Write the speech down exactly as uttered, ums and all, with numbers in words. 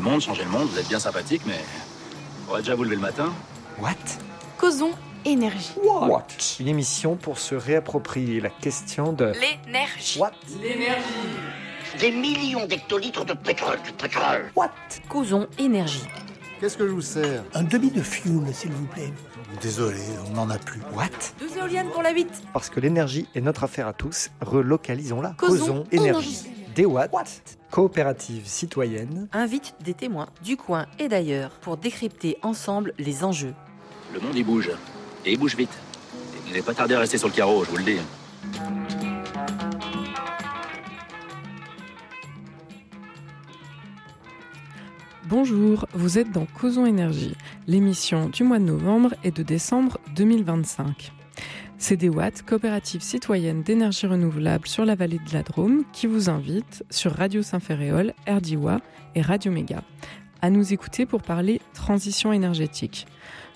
le monde, changer le monde, vous êtes bien sympathique, mais... faudrait déjà vous lever le matin. What? Causons énergie. What? What? Une émission pour se réapproprier la question de... L'énergie. What? L'énergie. Des millions d'hectolitres de pétrole, du pétrole. What? Causons énergie. Qu'est-ce que je vous sers? Un demi de fuel, s'il vous plaît. Désolé, on n'en a plus. What? Deux éoliennes pour la huit. Parce que l'énergie est notre affaire à tous, relocalisons-la. Causons énergie. Des Watt, coopérative citoyenne, invite des témoins du coin et d'ailleurs pour décrypter ensemble les enjeux. Le monde, il bouge. Et il bouge vite. Et vous n'allez pas tarder à rester sur le carreau, je vous le dis. Bonjour, vous êtes dans Causons Énergie, l'émission du mois de novembre et de décembre deux mille vingt-cinq. C'est des Watt, coopérative citoyenne d'énergie renouvelable sur la vallée de la Drôme, qui vous invite sur Radio Saint-Ferréol, R D I W A et Radio Méga à nous écouter pour parler transition énergétique.